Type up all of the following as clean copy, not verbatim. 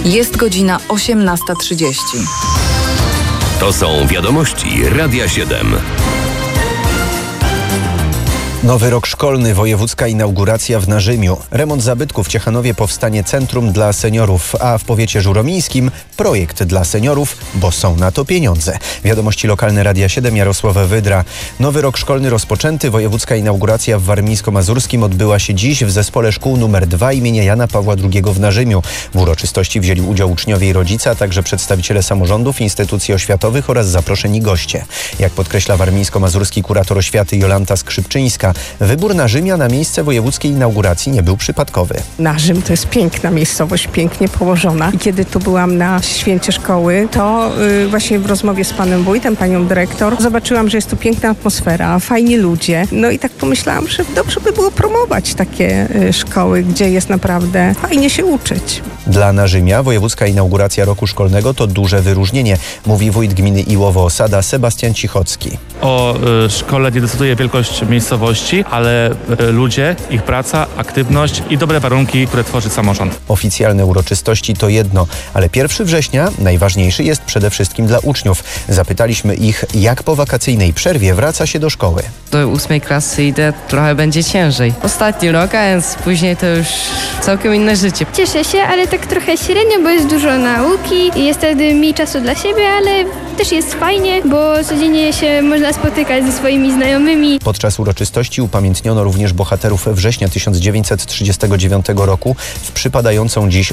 Jest godzina 18:30. To są wiadomości Radia 7. Nowy rok szkolny, wojewódzka inauguracja w Narzymiu. Remont zabytków w Ciechanowie, powstanie centrum dla seniorów, a w powiecie żuromińskim projekt dla seniorów, bo są na to pieniądze. Wiadomości lokalne Radia 7, Jarosław Wydra. Nowy rok szkolny rozpoczęty, wojewódzka inauguracja w Warmińsko-Mazurskim odbyła się dziś w Zespole Szkół nr 2 imienia Jana Pawła II w Narzymiu. W uroczystości wzięli udział uczniowie i rodzice, a także przedstawiciele samorządów, instytucji oświatowych oraz zaproszeni goście. Jak podkreśla warmińsko-mazurski kurator oświaty Jolanta Skrzypczyńska, wybór Narzymia na miejsce wojewódzkiej inauguracji nie był przypadkowy. Narzym to jest piękna miejscowość, pięknie położona. I kiedy tu byłam na święcie szkoły, to właśnie w rozmowie z panem wójtem, panią dyrektor, zobaczyłam, że jest tu piękna atmosfera, fajni ludzie. No i tak pomyślałam, że dobrze by było promować takie szkoły, gdzie jest naprawdę fajnie się uczyć. Dla Narzymia wojewódzka inauguracja roku szkolnego to duże wyróżnienie, mówi wójt gminy Iłowo-Osada Sebastian Cichocki. O szkole nie decyduje wielkość miejscowości, ale ludzie, ich praca, aktywność i dobre warunki, które tworzy samorząd. Oficjalne uroczystości to jedno, ale 1 września najważniejszy jest przede wszystkim dla uczniów. Zapytaliśmy ich, jak po wakacyjnej przerwie wraca się do szkoły. Do 8 klasy idę, trochę będzie ciężej. Ostatni rok, a więc później to już całkiem inne życie. Cieszę się, ale tak trochę średnio, bo jest dużo nauki i jest wtedy mniej czasu dla siebie, ale też jest fajnie, bo codziennie się można spotykać ze swoimi znajomymi. Podczas uroczystości upamiętniono również bohaterów września 1939 roku w przypadającą dziś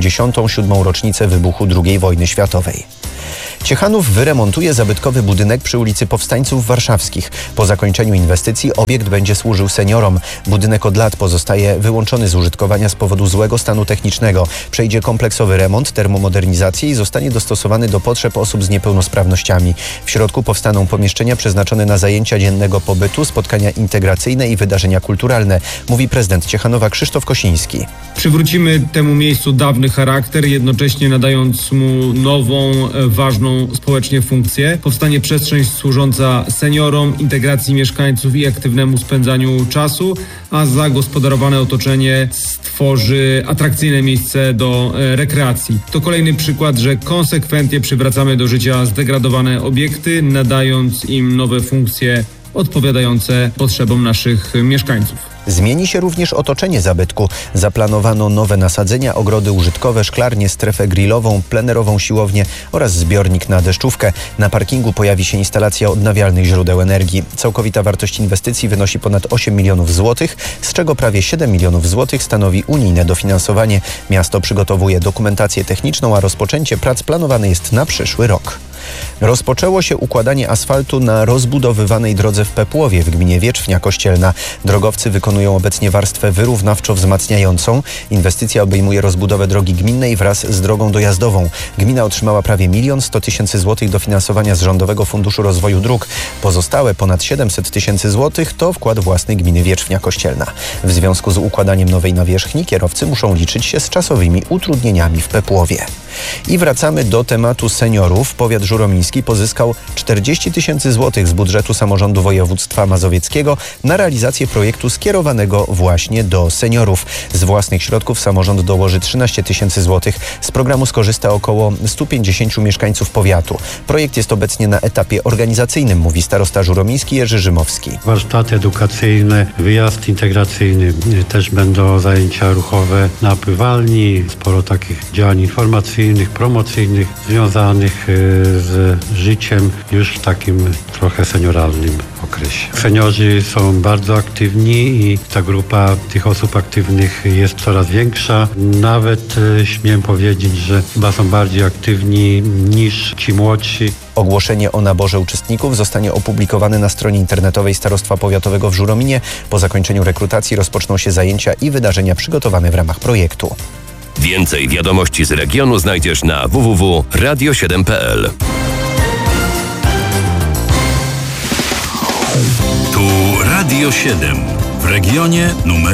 87. rocznicę wybuchu II wojny światowej. Ciechanów wyremontuje zabytkowy budynek przy ulicy Powstańców Warszawskich. Po zakończeniu inwestycji obiekt będzie służył seniorom. Budynek od lat pozostaje wyłączony z użytkowania z powodu złego stanu technicznego. Przejdzie kompleksowy remont, termomodernizację i zostanie dostosowany do potrzeb osób z niepełnosprawnościami. W środku powstaną pomieszczenia przeznaczone na zajęcia dziennego pobytu, spotkania integracyjne i wydarzenia kulturalne, mówi prezydent Ciechanowa Krzysztof Kosiński. Przywrócimy temu miejscu dawny charakter, jednocześnie nadając mu nową, ważną społecznie funkcję. Powstanie przestrzeń służąca seniorom, integracji mieszkańców i aktywnemu spędzaniu czasu, a zagospodarowane otoczenie stworzy atrakcyjne miejsce do rekreacji. To kolejny przykład, że konsekwentnie przywracamy do życia zdegradowane obiekty, nadając im nowe funkcje odpowiadające potrzebom naszych mieszkańców. Zmieni się również otoczenie zabytku. Zaplanowano nowe nasadzenia, ogrody użytkowe, szklarnię, strefę grillową, plenerową siłownię oraz zbiornik na deszczówkę. Na parkingu pojawi się instalacja odnawialnych źródeł energii. Całkowita wartość inwestycji wynosi ponad 8 milionów złotych, z czego prawie 7 milionów złotych stanowi unijne dofinansowanie. Miasto przygotowuje dokumentację techniczną, a rozpoczęcie prac planowane jest na przyszły rok. Rozpoczęło się układanie asfaltu na rozbudowywanej drodze w Pepłowie w gminie Wietrznia Kościelna. Drogowcy wykonują obecnie warstwę wyrównawczo wzmacniającą. Inwestycja obejmuje rozbudowę drogi gminnej wraz z drogą dojazdową. Gmina otrzymała prawie 1 100 000 złotych dofinansowania z Rządowego Funduszu Rozwoju Dróg. Pozostałe ponad 700 000 złotych to wkład własny gminy Wietrznia Kościelna. W związku z układaniem nowej nawierzchni kierowcy muszą liczyć się z czasowymi utrudnieniami w Pepłowie. I wracamy do tematu seniorów. Powiat żuromiński pozyskał 40 000 złotych z budżetu samorządu województwa mazowieckiego na realizację projektu skierowanego właśnie do seniorów. Z własnych środków samorząd dołoży 13 000 złotych. Z programu skorzysta około 150 mieszkańców powiatu. Projekt jest obecnie na etapie organizacyjnym, mówi starosta żuromiński Jerzy Rzymowski. Warsztaty edukacyjne, wyjazd integracyjny, też będą zajęcia ruchowe na pływalni, sporo takich działań informacyjnych, promocyjnych, związanych z życiem już w takim trochę senioralnym okresie. Seniorzy są bardzo aktywni i ta grupa tych osób aktywnych jest coraz większa. Nawet śmiem powiedzieć, że chyba są bardziej aktywni niż ci młodsi. Ogłoszenie o naborze uczestników zostanie opublikowane na stronie internetowej Starostwa Powiatowego w Żurominie. Po zakończeniu rekrutacji rozpoczną się zajęcia i wydarzenia przygotowane w ramach projektu. Więcej wiadomości z regionu znajdziesz na www.radio7.pl. Tu Radio 7 w regionie numer